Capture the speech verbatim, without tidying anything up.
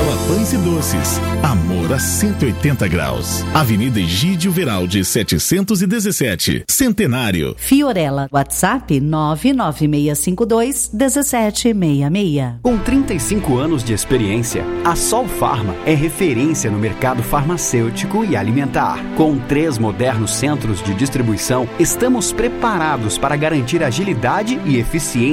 Fiorella Pães e Doces. Amor a cento e oitenta graus. Avenida Egídio Veraldi, setecentos e dezessete. Centenário. Fiorella, WhatsApp nove nove seis cinco dois um sete seis seis. Com trinta e cinco anos de experiência, a Sol Farma é referência no mercado farmacêutico e alimentar. Com três modernos centros de distribuição, estamos preparados para garantir agilidade e eficiência